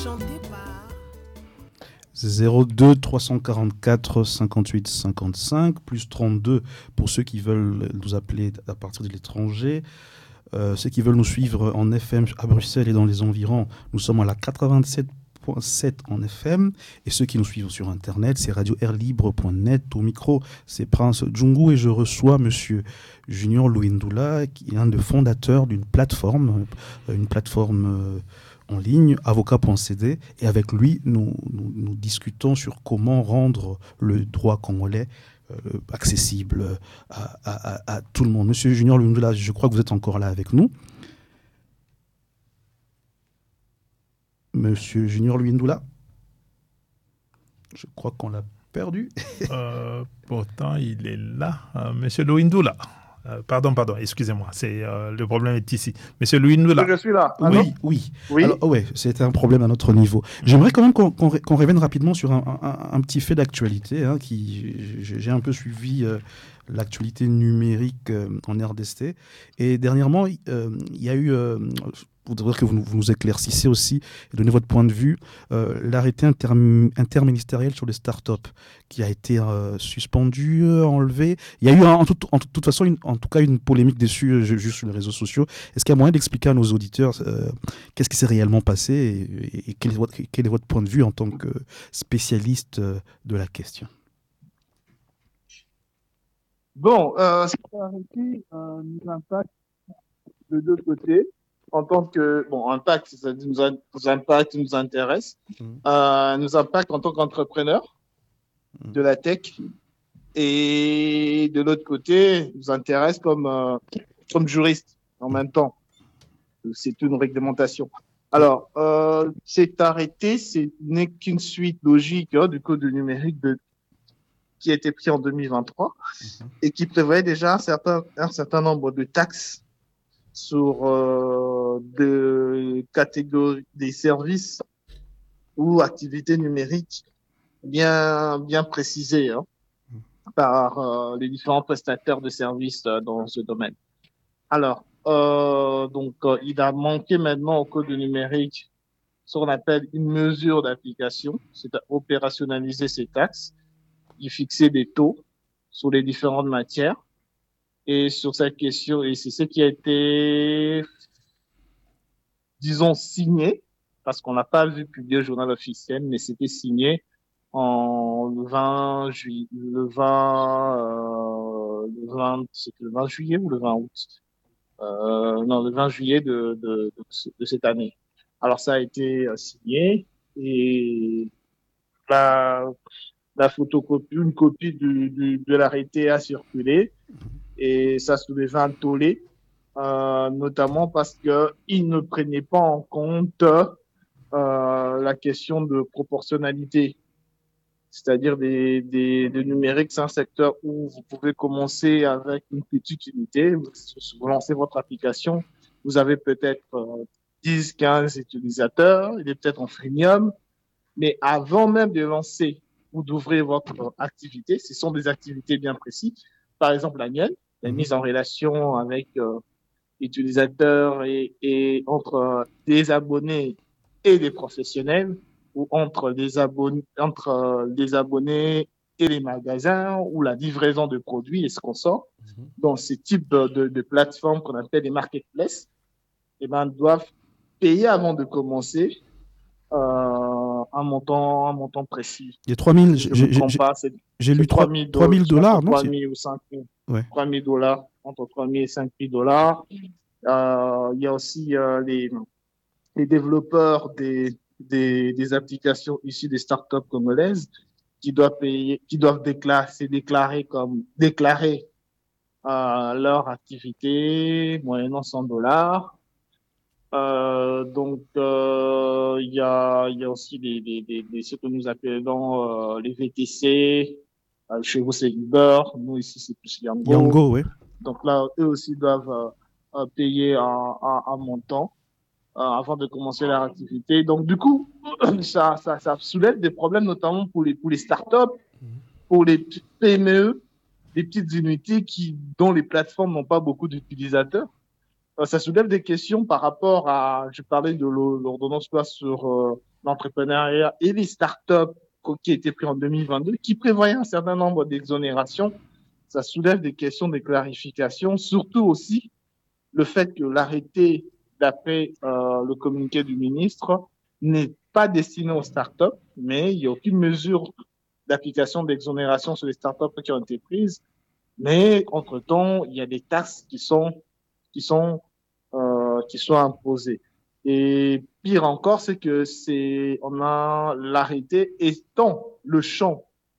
02 344 58 55 plus 32 pour ceux qui veulent nous appeler à partir de l'étranger. Ceux qui veulent nous suivre en FM à Bruxelles et dans les environs, nous sommes à la 87.7 en FM. Et ceux qui nous suivent sur Internet, c'est radio-airlibre.net. Au micro, c'est Prince Djungu et je reçois Monsieur Junior Louindoula, qui est un des fondateurs d'une plateforme, en ligne, avocat.cd, et avec lui, nous discutons sur comment rendre le droit congolais accessible à tout le monde. Monsieur Junior Louindoula, je crois que vous êtes encore là avec nous. Monsieur Junior Louindoula, je crois qu'on l'a perdu. Pourtant, il est là. Monsieur Louindoula. Pardon, excusez-moi, le problème est ici. Monsieur Louindoula. Je suis là. Oui. Alors, c'était un problème à notre niveau. J'aimerais quand même qu'on revienne rapidement sur un petit fait d'actualité. J'ai un peu suivi l'actualité numérique en RDC. Et dernièrement, il y a eu... je voudrais que vous nous éclaircissiez aussi et donnez votre point de vue. L'arrêté interministériel sur les startups qui a été suspendu, enlevé. Il y a eu en toute façon une polémique dessus juste sur les réseaux sociaux. Est-ce qu'il y a moyen d'expliquer à nos auditeurs qu'est-ce qui s'est réellement passé et quel est votre point de vue en tant que spécialiste de la question? Bon, cet arrêté nous impacte de deux côtés. En tant que, impact, ça nous impacte, nous intéresse, nous impacte en tant qu'entrepreneur de la tech, et de l'autre côté, nous intéresse comme juriste en même temps. C'est une réglementation. Alors, cet arrêté, n'est qu'une suite logique du code du numérique qui a été pris en 2023 et qui prévoyait déjà un certain nombre de taxes sur des catégories, des services ou activités numériques bien précisées par les différents prestataires de services dans ce domaine. Alors, il a manqué maintenant au code du numérique ce qu'on appelle une mesure d'application, c'est à opérationnaliser ces taxes, y fixer des taux sur les différentes matières. Et sur cette question, et c'est ce qui a été, disons, signé, parce qu'on n'a pas vu publier au journal officiel, mais c'était signé le 20 juillet ou le 20 août. Le 20 juillet de cette année. Alors, ça a été signé et la photocopie, une copie de l'arrêté a circulé. Et ça soulevait un tollé, notamment parce qu'il ne prenait pas en compte la question de proportionnalité. C'est-à-dire des numériques, c'est un secteur où vous pouvez commencer avec une petite unité, vous lancez votre application, vous avez peut-être 10, 15 utilisateurs, il est peut-être en freemium, mais avant même de lancer ou d'ouvrir votre activité, ce sont des activités bien précises. Par exemple, la mienne, la mise en relation avec utilisateurs et entre des abonnés et des professionnels, ou entre les abonnés et les magasins, ou la livraison de produits et ce qu'on sort. Dans ce type de plateformes qu'on appelle des marketplaces, doivent payer avant de commencer un montant précis. Il y a 3 000, j'ai lu 3 000 $, non? 3 000 ou 5 000. Ouais. 3 000 $, entre 3 000 et 5 000 $. Il y a aussi les développeurs des applications issues des startups congolaises qui doivent déclarer leur activité moyennant 100 $. Il y a aussi ce que nous appelons les VTC. Chez vous, c'est Uber. Nous, ici, c'est plus Yango. Yango, oui. Donc là, eux aussi doivent payer un montant avant de commencer leur activité. Donc, du coup, ça soulève des problèmes, notamment pour les startups, pour les PME, les petites unités dont les plateformes n'ont pas beaucoup d'utilisateurs. Ça soulève des questions par rapport à, je parlais de l'ordonnance sur l'entrepreneuriat et les startups qui étaient pris en 2022, qui prévoyaient un certain nombre d'exonérations. Ça soulève des questions de clarification, surtout aussi le fait que l'arrêté, d'après le communiqué du ministre, n'est pas destiné aux startups, mais il n'y a aucune mesure d'application d'exonération sur les startups qui ont été prises. Mais entre-temps, il y a des taxes qui sont imposées. Et pire encore, c'est que on a l'arrêté étend le champ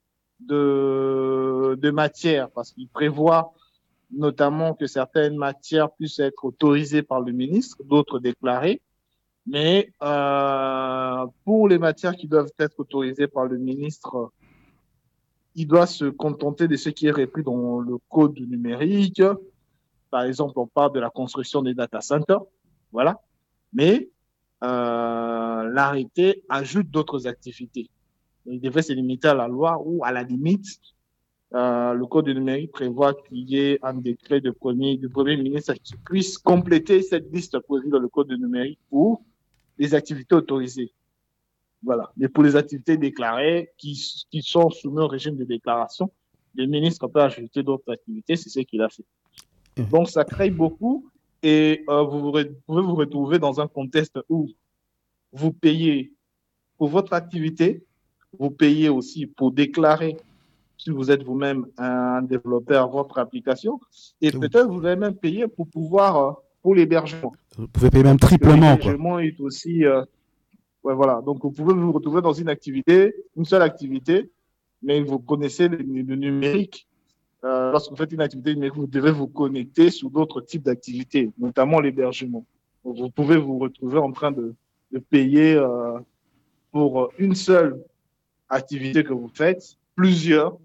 de matière, parce qu'il prévoit notamment que certaines matières puissent être autorisées par le ministre, d'autres déclarées. Mais pour les matières qui doivent être autorisées par le ministre, il doit se contenter de ce qui est repris dans le code numérique. Par exemple, on parle de la construction des data centers, voilà. Mais l'arrêté ajoute d'autres activités. Il devrait se limiter à la loi ou, à la limite, le code numérique prévoit qu'il y ait un décret du Premier ministre qui puisse compléter cette liste prévue dans le code numérique pour les activités autorisées. Voilà. Mais pour les activités déclarées qui sont soumises au régime de déclaration, le ministre peut ajouter d'autres activités, c'est ce qu'il a fait. Donc, ça crée beaucoup et vous pouvez vous retrouver dans un contexte où vous payez pour votre activité, vous payez aussi pour déclarer si vous êtes vous-même un développeur votre application et peut-être vous allez même payer pour pouvoir pour l'hébergement. Vous pouvez payer même triplement. L'hébergement est aussi ouais, voilà. Donc, vous pouvez vous retrouver dans une seule activité, mais vous connaissez le numérique. Lorsque vous faites une activité numérique, vous devez vous connecter sur d'autres types d'activités, notamment l'hébergement. Donc, vous pouvez vous retrouver en train de payer pour une seule activité que vous faites, plusieurs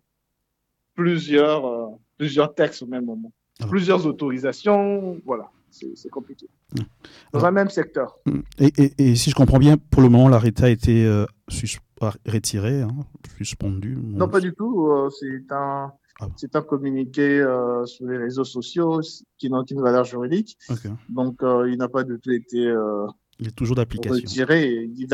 textes au même moment. Plusieurs autorisations, voilà. C'est compliqué. Dans un même secteur. Et si je comprends bien, pour le moment, l'arrêté a été retiré, suspendu. Non, pas du tout. C'est un communiqué sur les réseaux sociaux qui n'a aucune valeur juridique. Okay. Donc, il n'a pas du tout été il est toujours d'application. Retiré. Il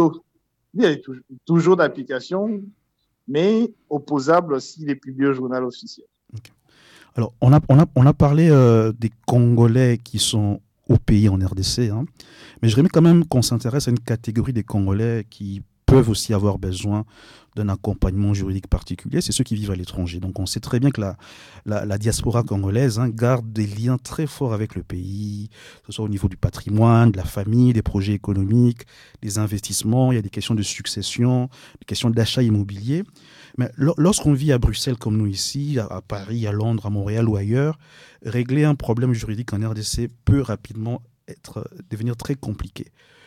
est toujours d'application, mais opposable s'il est publié au journal officiel. Okay. Alors, on a parlé des Congolais qui sont au pays en RDC, mais j'aimerais quand même qu'on s'intéresse à une catégorie des Congolais qui peuvent aussi avoir besoin d'un accompagnement juridique particulier, c'est ceux qui vivent à l'étranger. Donc on sait très bien que la diaspora congolaise garde des liens très forts avec le pays, que ce soit au niveau du patrimoine, de la famille, des projets économiques, des investissements, il y a des questions de succession, des questions d'achat immobilier. Mais lorsqu'on vit à Bruxelles comme nous ici, à Paris, à Londres, à Montréal ou ailleurs, régler un problème juridique en RDC peut rapidement devenir très compliqué.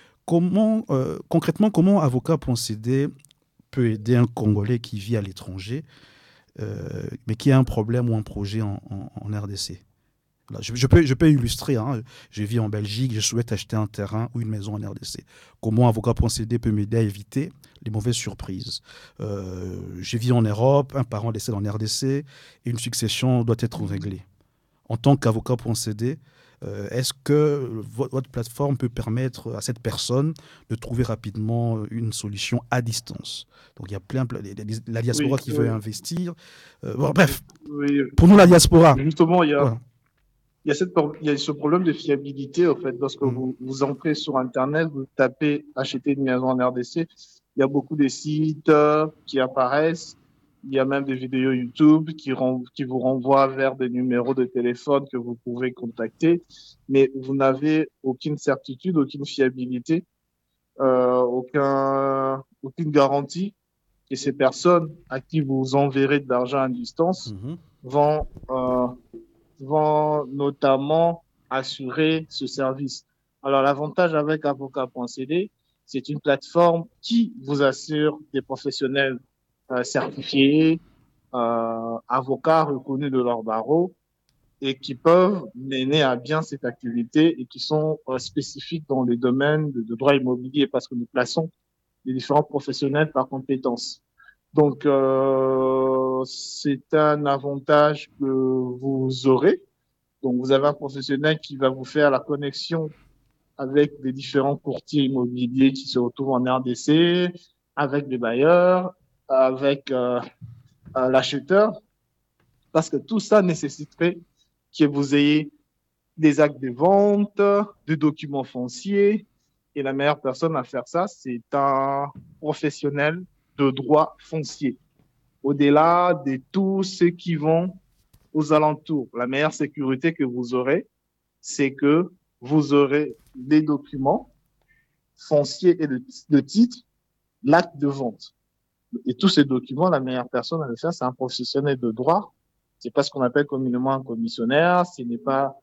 Concrètement, comment Avocat.cd peut aider un Congolais qui vit à l'étranger, mais qui a un problème ou un projet en RDC? Là, je peux illustrer. Je vis en Belgique, je souhaite acheter un terrain ou une maison en RDC. Comment Avocat.cd peut m'aider à éviter les mauvaises surprises? Je vis en Europe, un parent décède en RDC et une succession doit être réglée. En tant qu'Avocat.cd, est-ce que votre plateforme peut permettre à cette personne de trouver rapidement une solution à distance? Donc il y a la diaspora qui veut investir. Bref, pour nous la diaspora. Justement, il y a ce problème de fiabilité, en fait. Lorsque vous entrez sur Internet, vous tapez acheter une maison en RDC, il y a beaucoup de sites qui apparaissent. Il y a même des vidéos YouTube qui vous renvoient vers des numéros de téléphone que vous pouvez contacter, mais vous n'avez aucune certitude, aucune fiabilité, aucune garantie que ces personnes à qui vous enverrez de l'argent à distance vont notamment assurer ce service. Alors, l'avantage avec Avocat.cd, c'est une plateforme qui vous assure des professionnels certifiés, avocats reconnus de leur barreau et qui peuvent mener à bien cette activité et qui sont spécifiques dans les domaines de droit immobilier parce que nous plaçons les différents professionnels par compétence. Donc, c'est un avantage que vous aurez. Donc, vous avez un professionnel qui va vous faire la connexion avec des différents courtiers immobiliers qui se retrouvent en RDC, avec des bailleurs, avec l'acheteur, parce que tout ça nécessiterait que vous ayez des actes de vente, des documents fonciers, et la meilleure personne à faire ça, c'est un professionnel de droit foncier. Au-delà de tous ceux qui vont aux alentours, la meilleure sécurité que vous aurez, c'est que vous aurez des documents fonciers et de titres, l'acte de vente. Et tous ces documents, la meilleure personne à le faire, c'est un professionnel de droit. C'est pas ce qu'on appelle communément un commissionnaire, ce n'est pas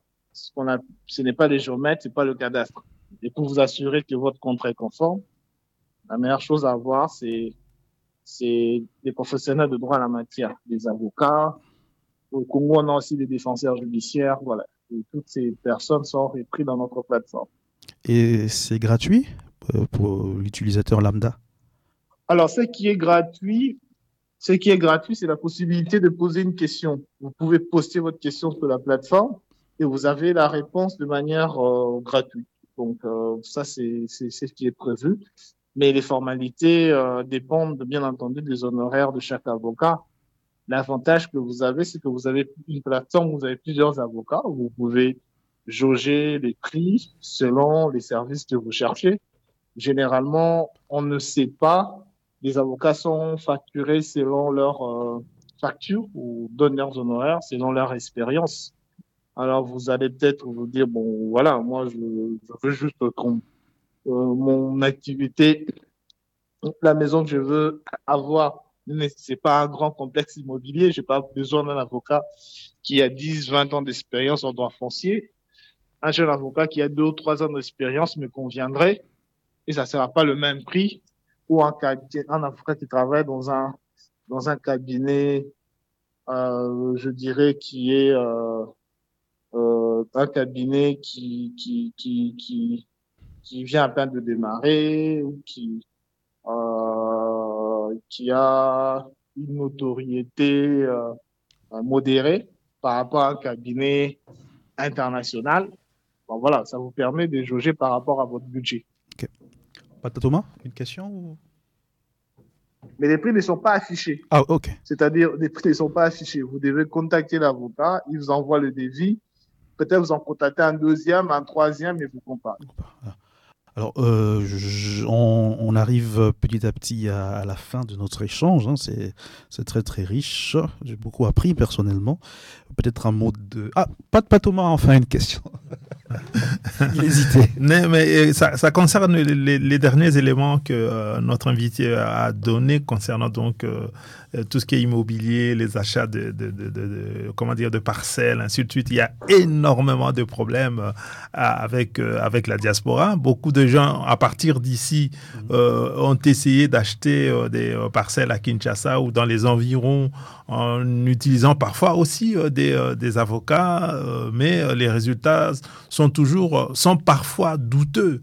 les géomètres, c'est pas le cadastre. Et pour vous assurer que votre contrat est conforme, la meilleure chose à avoir, c'est des professionnels de droit en la matière, des avocats. Au Congo, on a aussi des défenseurs judiciaires, voilà. Et toutes ces personnes sont reprises dans notre plateforme. Et c'est gratuit pour l'utilisateur lambda? Alors, ce qui est gratuit, c'est la possibilité de poser une question. Vous pouvez poster votre question sur la plateforme et vous avez la réponse de manière gratuite. Donc, ça, c'est ce qui est prévu. Mais les formalités dépendent, bien entendu, des honoraires de chaque avocat. L'avantage que vous avez, c'est que vous avez une plateforme où vous avez plusieurs avocats. Vous pouvez jauger les prix selon les services que vous cherchez. Généralement, on ne sait pas. Les avocats sont facturés selon leur facture ou donnent leurs honoraires selon leur expérience. Alors, vous allez peut-être vous dire, bon, voilà, moi, je veux juste mon activité, la maison que je veux avoir, c'est pas un grand complexe immobilier. J'ai pas besoin d'un avocat qui a 10, 20 ans d'expérience en droit foncier. Un jeune avocat qui a 2 ou 3 ans d'expérience me conviendrait et ça sera pas le même prix ou un avocat qui travaille dans un cabinet, je dirais, qui est un cabinet qui vient à peine de démarrer ou qui a une notoriété modérée par rapport à un cabinet international. Bon, voilà, ça vous permet de jauger par rapport à votre budget. Okay. Pata Thomas, une question ou... Mais les prix ne sont pas affichés. Ah, ok. C'est-à-dire, les prix ne sont pas affichés. Vous devez contacter l'avocat, il vous envoie le devis. Peut-être vous en contactez un deuxième, un troisième, et vous comparez. Alors, on arrive petit à petit à la fin de notre échange. Hein. C'est très très riche. J'ai beaucoup appris personnellement. Peut-être un mot de... Ah, pas Thomas, enfin une question. Il hésitait. Mais ça concerne les derniers éléments que notre invité a donnés concernant donc tout ce qui est immobilier, les achats de parcelles, ainsi de suite. Il y a énormément de problèmes avec la diaspora. Beaucoup de gens, à partir d'ici, ont essayé d'acheter des parcelles à Kinshasa ou dans les environs en utilisant parfois aussi des avocats, mais les résultats sont parfois douteux,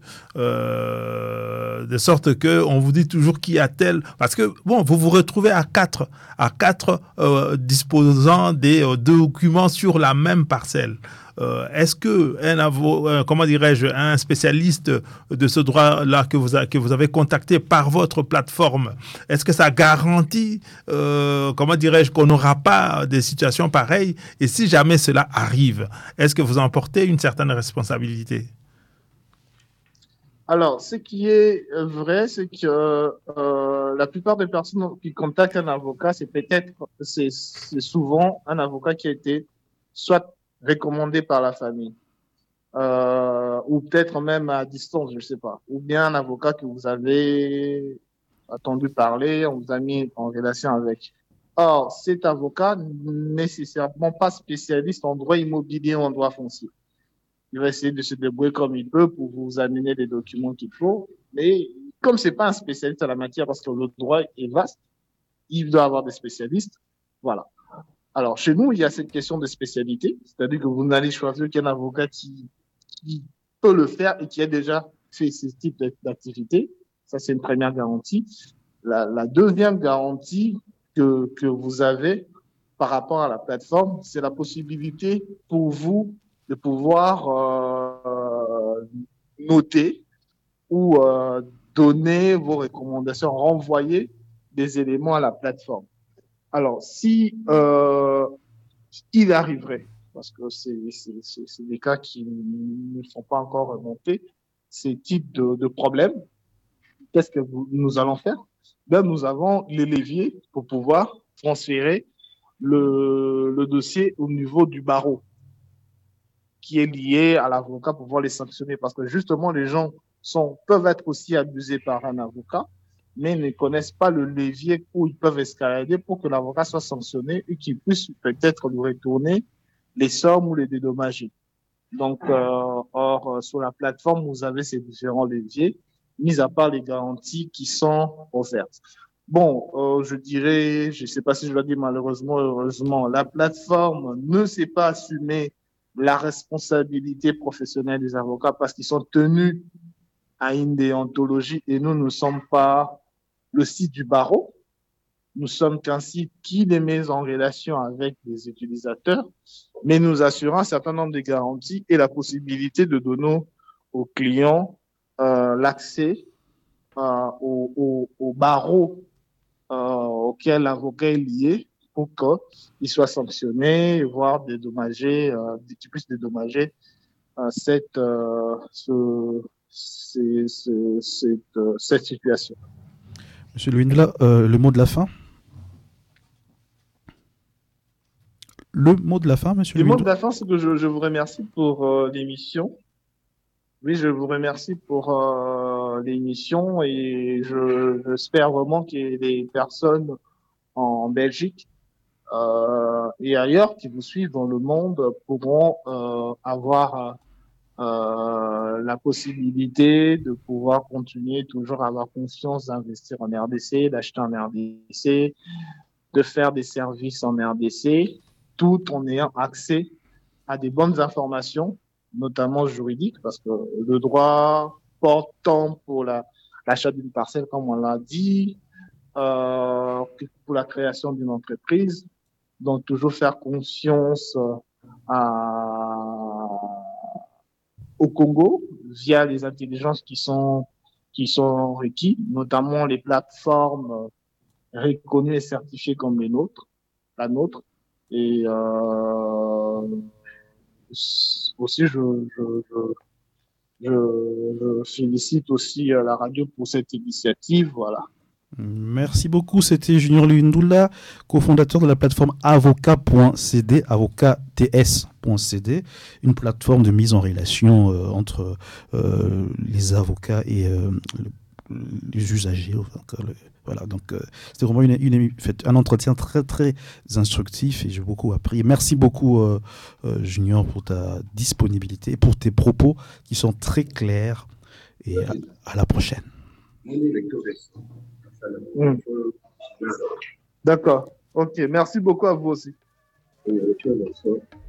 de sorte que on vous dit toujours qu'il y a tel, parce que bon, vous vous retrouvez à quatre disposant des documents sur la même parcelle. Est-ce que un spécialiste de ce droit-là que vous avez contacté par votre plateforme, est-ce que ça garantit, qu'on n'aura pas des situations pareilles? Et si jamais cela arrive, est-ce que vous en portez une certaine responsabilité? Alors, ce qui est vrai, c'est que la plupart des personnes qui contactent un avocat, c'est souvent un avocat qui a été soit recommandé par la famille, ou peut-être même à distance, je ne sais pas, ou bien un avocat que vous avez entendu parler, on vous a mis en relation avec. Or, cet avocat n'est nécessairement pas spécialiste en droit immobilier ou en droit foncier. Il va essayer de se débrouiller comme il peut pour vous amener les documents qu'il faut, mais comme c'est pas un spécialiste en la matière, parce que le droit est vaste, il doit avoir des spécialistes, voilà. Alors, chez nous, il y a cette question de spécialité, c'est-à-dire que vous n'allez choisir qu'un avocat qui peut le faire et qui a déjà fait ce type d'activité. Ça, c'est une première garantie. La deuxième garantie que vous avez par rapport à la plateforme, c'est la possibilité pour vous de pouvoir noter ou donner vos recommandations, renvoyer des éléments à la plateforme. Alors, si il arriverait, parce que c'est des cas qui ne sont pas encore remontés, ces types de problèmes, qu'est-ce que nous allons faire? Ben, nous avons les leviers pour pouvoir transférer le dossier au niveau du barreau qui est lié à l'avocat pour pouvoir les sanctionner. Parce que justement, les gens peuvent être aussi abusés par un avocat, mais ne connaissent pas le levier où ils peuvent escalader pour que l'avocat soit sanctionné et qu'il puisse peut-être lui retourner les sommes ou les dédommager. Donc, sur la plateforme, vous avez ces différents leviers, mis à part les garanties qui sont offertes. Bon, je dirais, je ne sais pas si je dois dire malheureusement, heureusement, la plateforme ne sait pas assumer la responsabilité professionnelle des avocats parce qu'ils sont tenus à une déontologie et nous ne sommes pas le site du barreau. Nous sommes qu'un site qui les met en relation avec les utilisateurs, mais nous assurons un certain nombre de garanties et la possibilité de donner aux clients l'accès au barreau auquel l'avocat est lié pour qu'il soit sanctionné, voire dédommagé, qu'il puisse dédommager cette situation. Monsieur Louis-Ndoula, le mot de la fin? Le mot de la fin, monsieur Le Louis-Ndoula? mot de la fin, c'est que je vous remercie pour l'émission. Oui, je vous remercie pour l'émission et j'espère vraiment que les personnes en Belgique et ailleurs qui vous suivent dans le monde pourront avoir la possibilité de pouvoir continuer toujours à avoir confiance d'investir en RDC, d'acheter en RDC, de faire des services en RDC, tout en ayant accès à des bonnes informations, notamment juridiques, parce que le droit porte tant pour l'achat d'une parcelle, comme on l'a dit, que pour la création d'une entreprise. Donc, toujours faire confiance au Congo via les intelligences qui sont requises, notamment les plateformes reconnues et certifiées comme la nôtre. Et aussi, je félicite aussi la radio pour cette initiative. Voilà. Merci beaucoup. C'était Junior Louis-Ndoula, cofondateur de la plateforme avocat.cd, avocat.ts.cd, une plateforme de mise en relation entre les avocats et les usagers. Voilà, donc c'était vraiment un entretien très très instructif et j'ai beaucoup appris. Merci beaucoup Junior pour ta disponibilité et pour tes propos qui sont très clairs et à la prochaine. D'accord. Ok. Merci beaucoup à vous aussi.